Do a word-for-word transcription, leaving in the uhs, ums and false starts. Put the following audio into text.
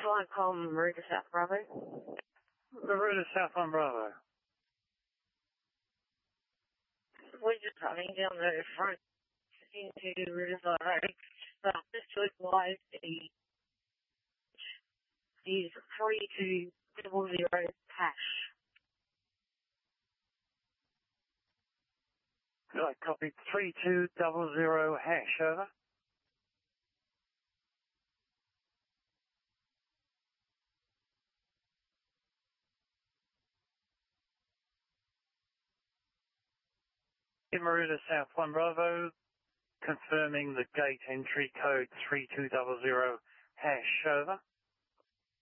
flight com Maruda South Bravo. Maruda South on Bravo. We're just running down the front into Riverside Road. But just to advise, the is three two double zero hash. Right, copy. three two double zero hash, over. In Maruda South one Bravo, confirming the gate entry code three two double zero hash, over.